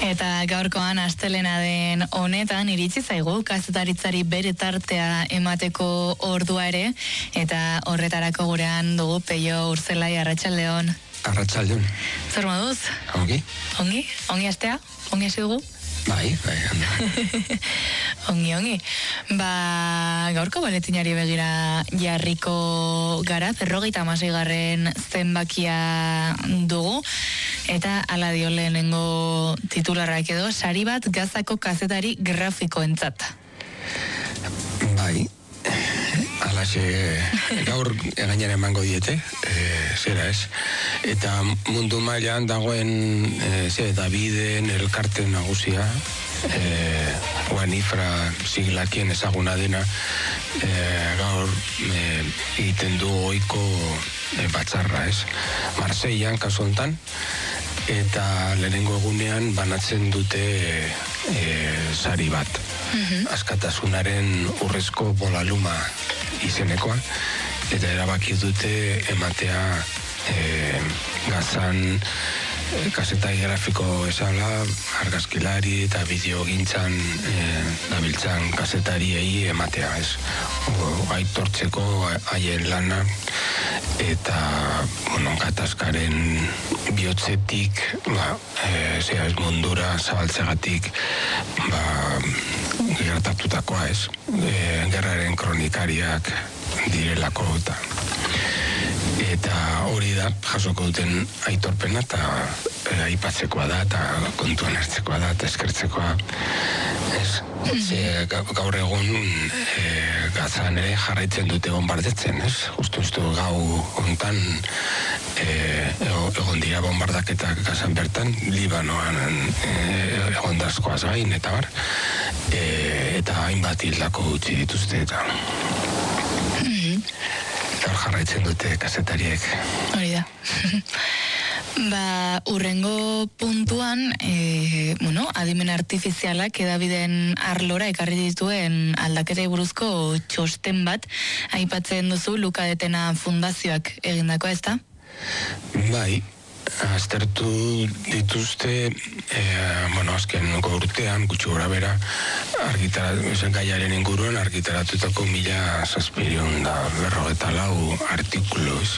Eta gaurkoan astelena den honetan iritsi zaigu kazetaritzari bere tartea emateko ordua ere, eta horretarako gurean dugu Peio Urzelai. Arratsaldeon. Arratsaldeon. Zer moduz? Ongi. Ongi? Ongi astea? Ongi hasi dugu? Bai. Ongi. Gaurko boletinari begira jarriko gara, 56. zenbakia dugu, eta hala dio lehenengo titularrak edo, sari bat Gazako kazetari grafikoentzat. Bai. Alaxe, gaur gainera emango diete, zera ez. Eta mundu mailan dagoen Daviden elkarte nagusia, Wanifra siglakien ezaguna dena, gaur egiten du ohiko batzarra ez. Marseillan kasu hontan, eta lehenengo egunean banatzen dute sari bat. Askatasunaren urrezko bolaluma izenekoa, eta erabaki dute ematea Gazan kazetari grafiko esala, argazkilari eta bideogintzan dabiltzan kazetariei ematea, ez? Aitortzeko haien lana, eta gatazkaren bihotzetik, ez mundura zabaltzegatik, gertatutakoa, ez? Gerraren kronikariak direlako eta hori da, jasoko duten aitorpena, eta aipatzekoa da, eta kontuan hartzekoa da, eta eskertzekoa. Gaur egun Gazan ere jarraitzen dute bombardetzen, ez? Justu gau hontan egon dira bombardaketak Gazan bertan, Libanoan egondazkoaz gain, eta bar, eta hainbat hildako utzi dituzte, eta hor jarraitzen dute kazetariek. Hori da. Urrengo puntuan, adimen artifizialak edabideen arlora ekarri dituen aldaketei buruzko txosten bat, aipatzen duzu Luka Detena fundazioak egindakoa, ezta? Bai, aztertu dituzte, azken urtean, gutxi gora bera, gaiaren inguruan argitaratutako 1754 artikuluz.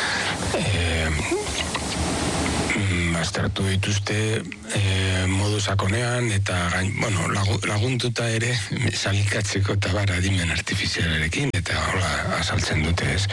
Aztertu dituzte modu sakonean, eta laguntuta ere salikatzeko eta adimen artifizialarekin, eta hola azaltzen dute ez.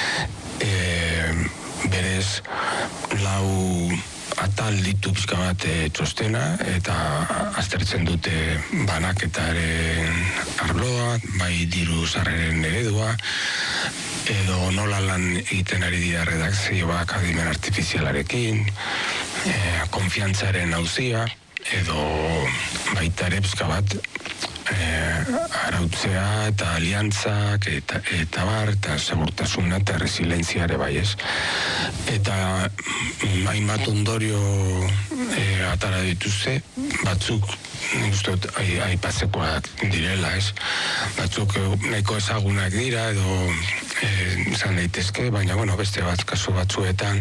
Berez, lau atal ditu pixka bat txostena, eta aztertzen dute banaketaren arloa, bai diru sarreren eredua, edo nola lan egiten ari dira redakzioak adimen artifizialarekin, konfiantzaren auzia, edo baita ere pixka bat arautzea eta aliantzak eta bar, eta segurtasuna eta resilientzia ere bai ez. Eta hainbat ondorio atara dituzte, batzuk guztot aipatzekoak direla ez. Batzuk nahiko ezagunak dira edo izan daitezke, baina beste bat kasu batzuetan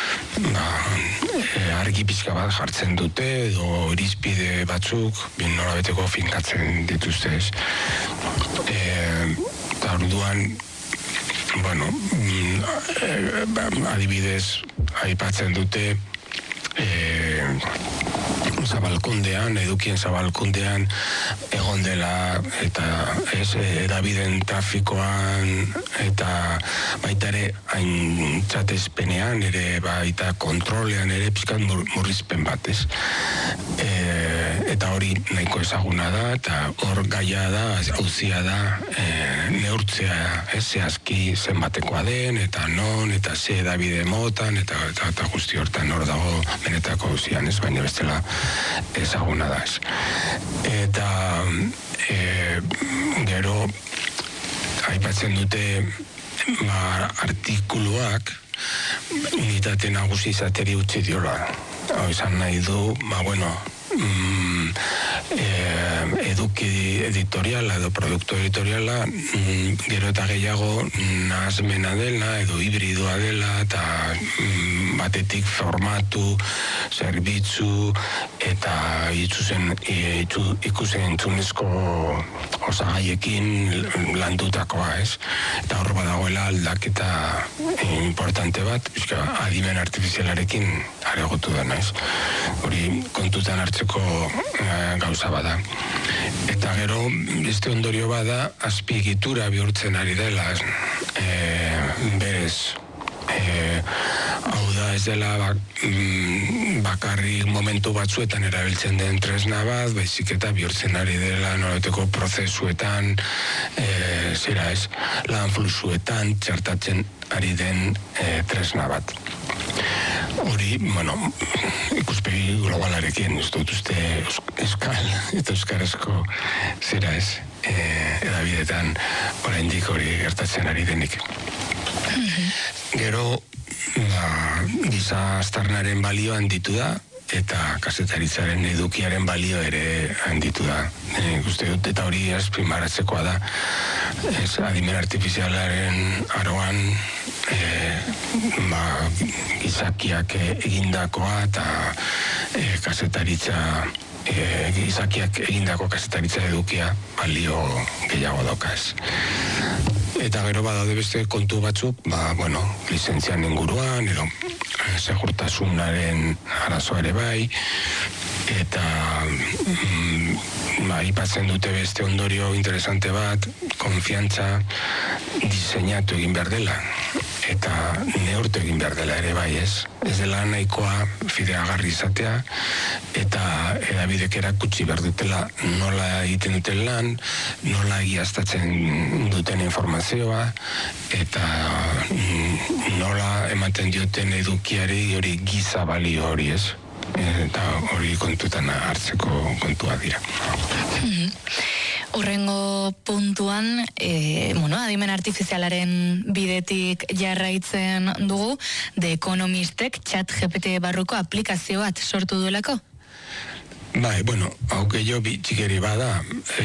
argi pixka bat jartzen dute edo irizpide batzuk norabeteko finkatzen dituzte ez. Eta orduan, adibidez aipatzen dute zabalkundean, edukien zabalkundean egon dela, eta edabideen trafikoan, eta baita ere aintzatezpenean, ere baita kontrolean ere pizkat murrizpen bat, ez? Eta hori nahiko ezaguna da, eta hor gaia da, auzia da, neurtzea, zehazki zenbatekoa den, eta non, eta ze edabide motan, eta guzti hortan hor dago benetako auzian, ez? Baina bestela ezaguna da ez. Eta gero aipatzen dute artikuluak unitate nagusi izateri utzi diola. Izan nahi du, eduki editoriala edo produktu editoriala gero eta gehiago nahasmena dela edo hibridoa dela eta batetik formatu, zerbitzu eta ikusen entzunezko osagaiekin landutakoa, ez? Eta hor badagoela aldaketa importante bat, adimen artifizialarekin areagotu dena, ez? Hori kontutan hartzeko gauza bada. Eta gero, beste ondorio bada, azpiegitura bihurtzen ari dela, berez. Hau da, ez dela bakarrik momentu batzuetan erabiltzen den tresna bat, baizik eta bihurtzen ari dela norateko prozesuetan, lan fluxuetan txertatzen ari den tresna bat. Hori, ikuspegi globalarekin, ez dut uste euskal eta euskarazko edabidetan oraindik hori gertatzen ari denik. Gero, giza aztarnaren balio handitu da, eta kazetaritzaren edukiaren balio ere handitu da. Uste dut, eta hori azpimarratzekoa da, adimen artifizialaren aroan gizakiak egindakoa eta gizakiak egindako kazetaritza edukia balio gehiago daukaz. Eta gero badaude beste kontu batzuk, lizentzian inguruan, edo segurtasunaren arazoa ere bai, eta aipatzen dute beste ondorio interesante bat, konfiantza diseinatu egin behar dela, eta neurtu egin behar dela ere bai, ez? Ez dela nahikoa fideagarri izatea, eta edabidek erakutsi behar dutela nola egiten duten lan, nola egiaztatzen duten informazioa, eta nola ematen dioten edukiari hori giza balio hori, ez? Eta hori kontutan hartzeko kontua dira. Horrengo puntuan, adimen artifizialaren bidetik jarraitzen dugu, The Economistek ChatGPT barruko aplikazio bat sortu duelako? Bai, hau gehiago txikeri bada,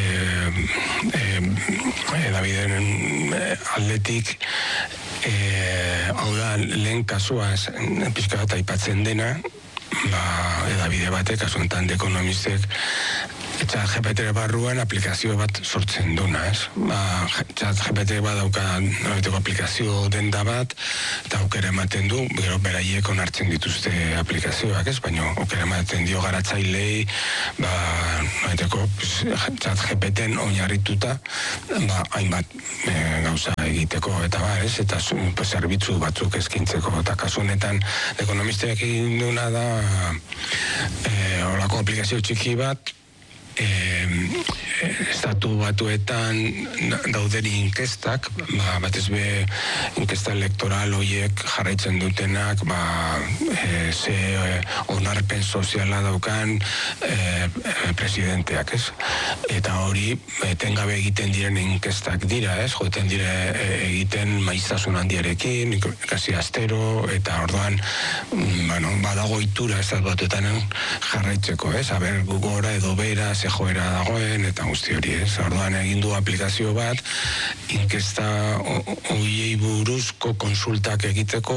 edabideen aldetik, hau da, lehen kasua pixka bat aipatzen dena, edabide batek, kasu enten The Economistek, ChatGPT barruan aplikazio bat sortzen duna, ez? ChatGPT badauka nolabiteko aplikazio denda bat, eta aukera ematen du, gero beraiek onartzen dituzte aplikazioak, ez? Baina aukera ematen dio garatzailei, nolabiteko ChatGPT-en oinarrituta, hainbat gauza egiteko eta ez? Eta zerbitzu batzuk eskintzeko, eta kasu honetan ekonomistek egin duna da holako aplikazio txiki bat, estatu batuetan dauderi inkestak, batez be inkesta elektoral horiek jarraitzen dutenak, ze onarpen soziala daukan presidenteak, ez? Eta hori, etengabe egiten diren inkestak dira, ez? Joeten dire egiten maizasun handiarekin, kasi astero, eta orduan, badago itura estatu batuetan jarraitzeko, ez? Aber, gora edo bera, joera dagoen, eta guzti hori, ez? Orduan egin du aplikazio bat, inkesta horiei buruzko konsultak egiteko,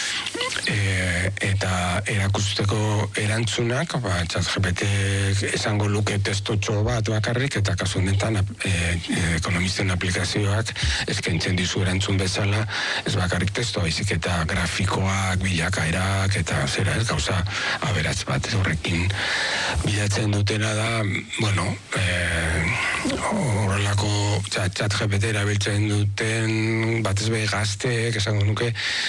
eta erakusteko erantzunak, ChatGPT esango luke testotxo bat bakarrik, eta kasu honetan ekonomisten aplikazioak eskaintzen dizu erantzun bezala, ez bakarrik testo, baizik eta grafikoak, bilakaerak, eta zera, ez gauza aberats bat, horrekin bilatzen dutena da, horrelako ChatGPT erabiltzen duten batez behi gazteek, esango nuke,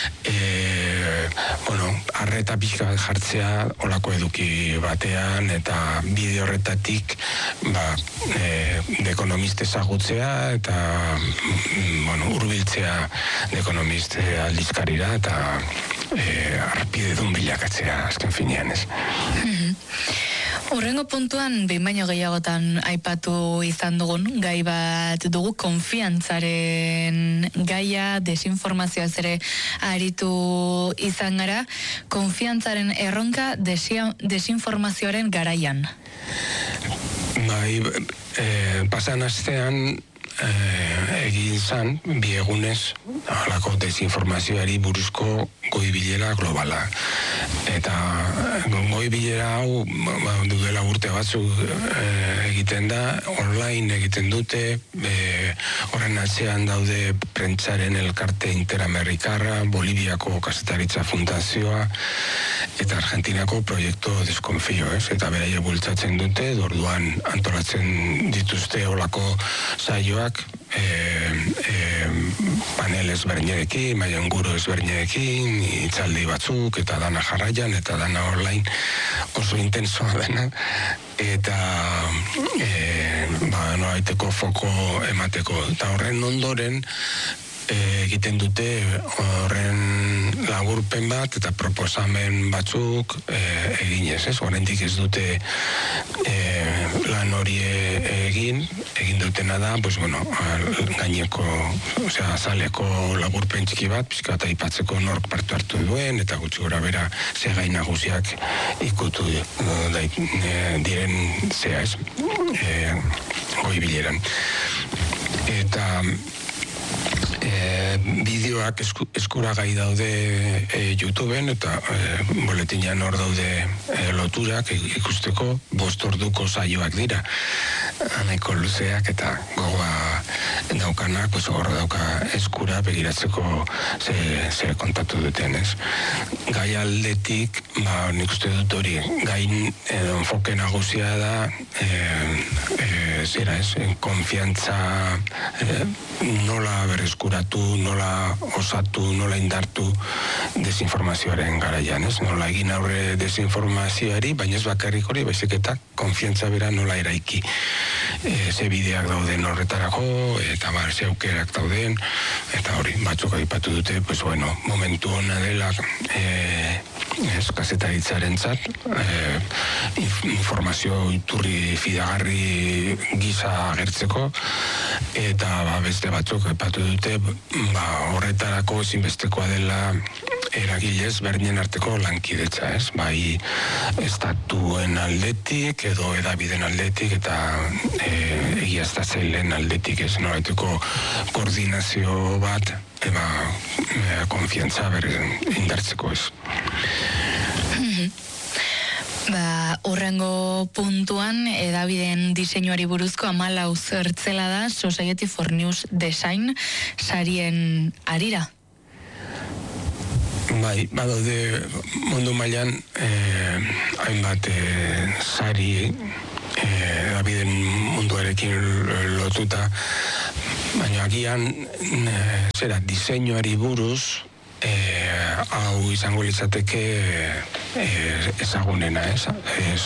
arreta pixka bat jartzea holako eduki batean, eta bide horretatik The Economist ezagutzea, eta hurbiltzea The Economist aldizkarira, eta arpidedun bilakatzea azken finean, ez? Hurrengo puntuan, behin baino gehiagotan aipatu izan dugun, gai bat dugu konfiantzaren gaia, desinformazioaz ere aritu izan gara, konfiantzaren erronka desinformazioaren garaian. Bai, pasan astean egin zan, bi egunez, halako desinformazioari buruzko goi-bilera globala. Eta goi-bilera hau duela urte batzuk egiten da, online egiten dute, horren atzean daude prentsaren elkarte interamerikarra, Boliviako Kazetaritza Fundazioa, eta Argentinako Proiektu Deskonfio, eta beraia bultzatzen dute, orduan antolatzen dituzte olako saioak, panel ezberdinekin, mailanguru ezberdinekin, hitzaldi batzuk, eta dana jarraian, eta dana online oso intensoa dena, eta noraiteko foko emateko. Eta horren ondoren egiten dute horren laburpen bat eta proposamen batzuk eginez, ez? Oraindik ez dute lan hori egin dutena da, pues bueno, gaineko, azaleko laburpen txiki bat, pixkat aipatzeko nork parte hartu duen, eta gutxi gora bera ze gai nagusiak ikutu diren zea, ez? Goi-bileran. Eta bideoak eskuragai daude YouTubeen eta boletinean hor daude loturak ikusteko 5 orduko saioak dira. Nahiko luzeak eta gogoa daukanak, pues hor dauka eskura begiratzeko ze kontatu duten, ez? Gai aldetik, nik uste dut hori, gain enfoke nagusia da zera, ez? Konfiantza nola berreskuratu, nola osatu, nola indartu desinformazioaren garaian, ez? Nola egin aurre desinformazioari, baina ez bakarrik hori, baizik eta konfiantza bera nola eraiki. Ze bideak dauden horretarako, eta ze aukerak dauden, eta hori, batzuk aipatu dute, pues bueno, momentu hona dela kazetaritzaren zat, informazio iturri fidagarri gisa agertzeko, eta beste batzuk aipatu dute, horretarako ezinbestekoa dela eragilez berdinen arteko lankidetza, ez? Bai estatuen aldetik edo edabiden aldetik eta egiaztatzaileen aldetik, ez? Noraituko koordinazio bat konfiantza indartzeko, ez? Horrengo puntuan, edabideen diseinuari buruzko 14 zertzela da Society for News Design sarien arira. Bai, badaude mundu mailan hainbat sari edabideen munduarekin lotuta, baina agian diseinuari buruz hau izango litzateke ezagunena, ez?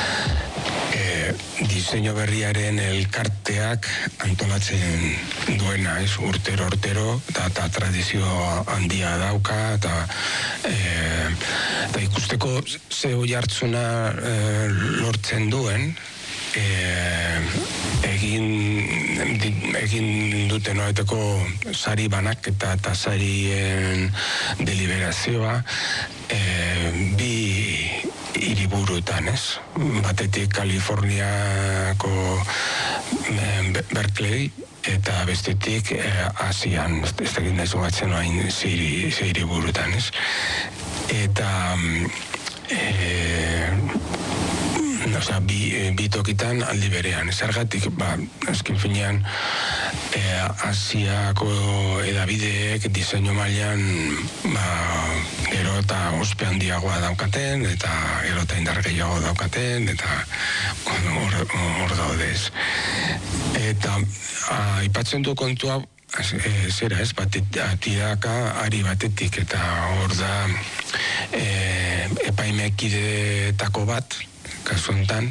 Diseinu berriaren elkarteak antolatzen duena, ez? Urtero, eta tradizio handia dauka, eta ikusteko ze oihartzuna lortzen duen, egin duten noreteko sari banak eta sarien deliberazioa bi hiriburuetan, ez? Batetik Kaliforniako Berkeley eta bestetik Asian, ez dakit nahi zugatzen oain ze hiriburuetan, ez? Eta bi tokitan aldi berean. Zergatik, azken finean, Asiako edabideek diseinu mailan gero eta ospe handiagoa daukaten, eta gero eta indar gehiago daukaten, eta hor daudez. Eta aipatzen du kontua, zera ez, tiraka ari batetik, eta hor da epaimekidetako bat, kasu honetan,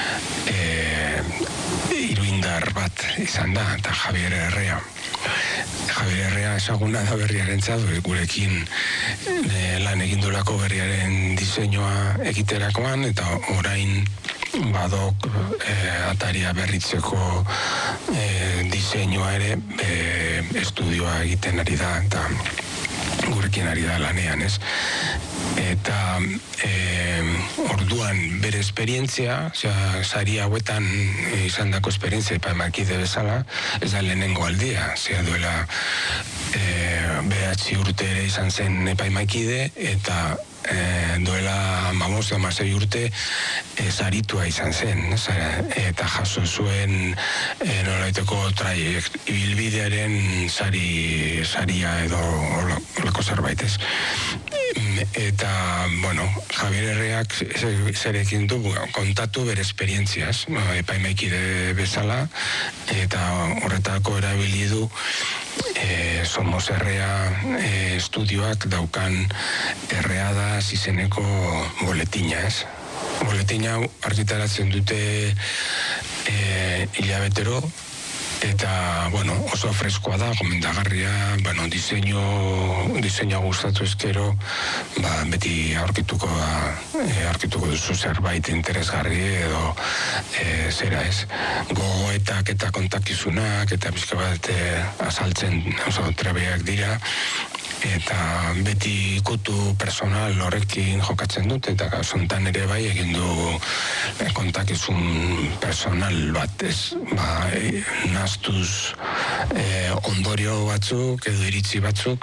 iruindar bat izan da, eta Javier Herrea. Javier Herrea ezaguna da berriarentzat, gurekin lan egindulako berriaren diseinua egiterakoan, eta orain badok ataria berritzeko diseinua ere estudioa egiten ari da, eta gurekin ari da lanean, ez? Eta orduan bere esperientzia, sari hauetan izan dako esperientzia epaimakide bezala, ez da lehenengo aldia, duela behatzi urte ere izan zen epaimakide, eta duela 15-16 urte saritua izan zen, eta jaso zuen nolaiteko ibilbidearen saria edo olako zerbait, ez? Eta, bueno, Javier Herreak zerekin du kontatu bere esperientziaz, epaimaikide bezala, eta horretako erabili du Somos Herrea estudioak daukan Herreada izeneko boletina, ez? Boletina argitaratzen dute hilabetero, eta, bueno, oso freskoa da, gomendagarria, bueno, diseinua gustatu ezkero, beti aurkituko duzu zerbait interesgarri edo zera ez, gogoetak eta kontakizunak eta pixka bat azaltzen oso trebeak dira, eta beti ikutu personal horrekin jokatzen dut, eta zontan ere bai egin du kontakizun personal bat, ez, nahaztuz ondorio batzuk edo iritzi batzuk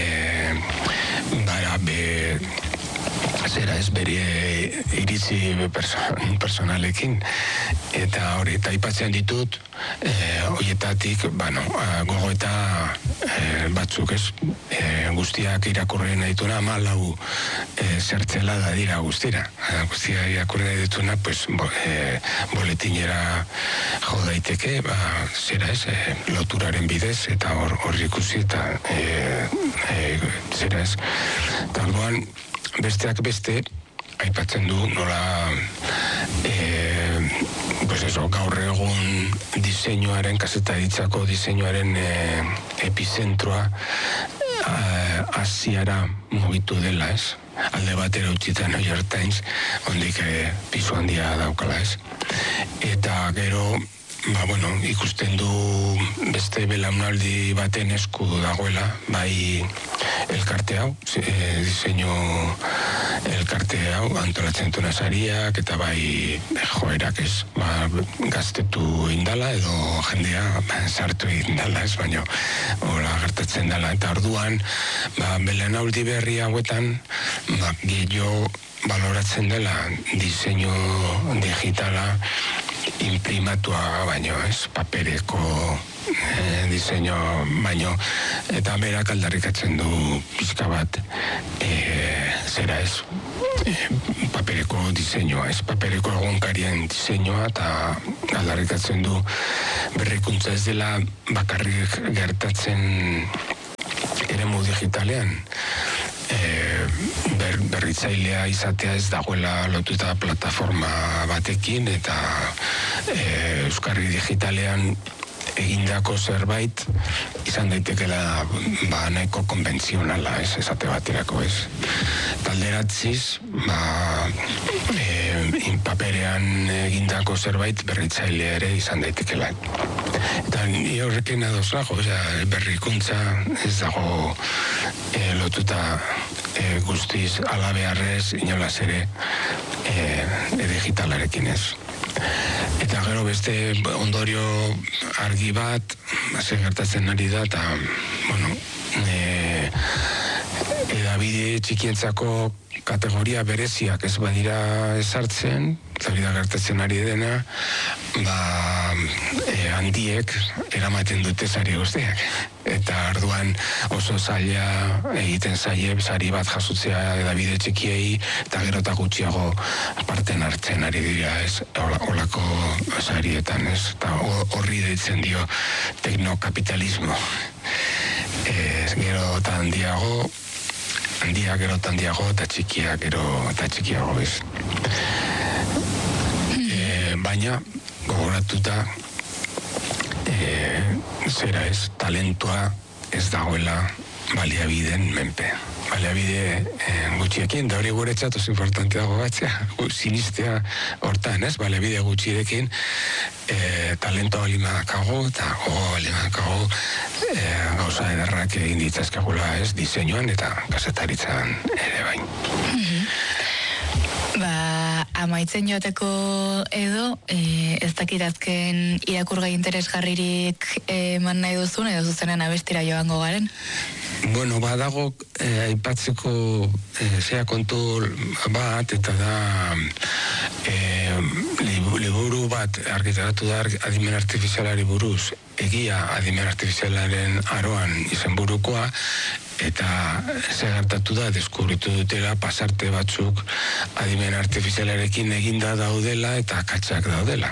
bere iritzi personalekin, eta hori, eta aipatzen ditut horietatik, gogoeta batzuk, ez, guztiak irakurri nahi dituna, 14 zertzela da dira guztira, guztiak irakurri nahi dituna, boletinera jo daiteke, zera ez, loturaren bidez, eta hor ikusi, eta zera ez, eta orduan, besteak beste, aipatzen du nola gaur egun diseinuaren, kazetaritzako diseinuaren epizentroa Asiara mugitu dela, ez? Alde batera utzita New York Times, ondik pisu handia daukala, ez? Eta gero, ikusten du beste belaunaldi baten esku dagoela, bai elkarte hau, diseinu elkarte hau, antolatzen duna sariak, eta bai joerak, ez, gaztetu indala, edo jendea sartu indala, ez, baina hola gertatzen dela, eta orduan, belaunaldi berri hauetan, gehiago baloratzen dela diseinu digitala, imprimatua baino, ez, papereko diseinu baino, eta berak aldarrikatzen du pizka bat zera ez, papereko diseinua, ez, papereko egunkarien diseinua, eta aldarrikatzen du berrikuntza ez dela bakarrik gertatzen eremu digitalean, berritzailea izatea ez dagoela lotuta plataforma batekin, eta Euskarri digitalean egindako zerbait izan daitekela nahiko konbentzionala, ez, esate baterako, ez. Talderatziz, paperean egindako zerbait berritzailea ere izan daitekela. Eta ni horrekin ados nago, berrikuntza ez dago lotuta guztiz alabearrez inolaz ere digitalarekin, ez. Eta gero beste ondorio argi bat, gertatzen ari da, eta, edabide txikientzako kategoria bereziak ez badira ezartzen, eta hori da gertatzen ari dena, handiek eramaten dute sari guztiak. Eta orduan oso zaila egiten zaie sari bat jasotzea edabide txikiei, eta gero eta gutxiago parten hartzen ari dira, ez, olako sarietan, ez, eta horri deitzen dio teknokapitalismo. Gero eta handiago, gero eta handiago, eta txikia gero eta txikiago, ez. Baina, gogoratuta, zera ez, talentua ez dagoela baliabideen menpe. Baliabide gutxiekin, da hori guretzat oso importante dago batzea, sinistea hortan, ez? Baliabide gutxirekin, talento alimadakago, eta alimadakago gauza ederrak egin ditzazkagula, ez? Diseinuan eta kazetaritzan ere bain. Amaitzen joateko edo, ez dakit azken irakurgai interesgarririk eman nahi duzun, edo zuzenen abestira joango garen? Bueno, badago aipatzeko zea kontu bat, eta da liburu bat argitaratu da adimen artifizialari buruz, egia adimen artifizialaren aroan izenburukoa, eta ze gertatu da, deskubritu dutela pasarte batzuk adimen artifizialarekin eginda daudela eta akatsak daudela.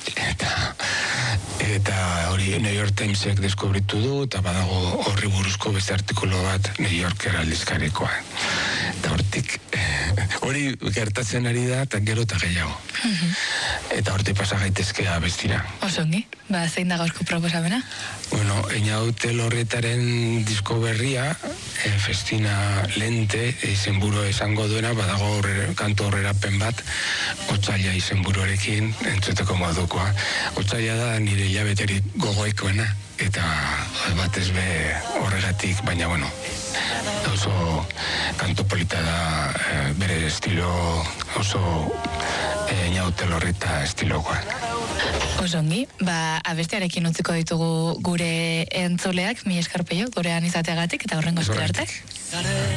Eta hori New York Timesek deskubritu du, eta badago horri buruzko beste artikulu bat New Yorker aldizkarikoa. Eta hortik, hori gertatzen ari da, eta gero eta gehiago. Eta hortik pasa gaitezkea bestira. Osongi, zein da gaurko proposamena? Bueno, Einaute Lorretaren disko berria, Festina Lente izenburu esango duena, badago kantu horrerapen bat, Otsaila izenburuarekin entzuteko modukoa. Otsaila da nire hilabeterik gogoikoena, eta batez be horregatik, baina bueno, oso kantu polita da, bere estilo oso Einaute Lorreta estilokoa. Osongi, abestearekin utziko ditugu gure entzuleak, mi eskarpeio, gurean izateagatik, eta horrengo arte.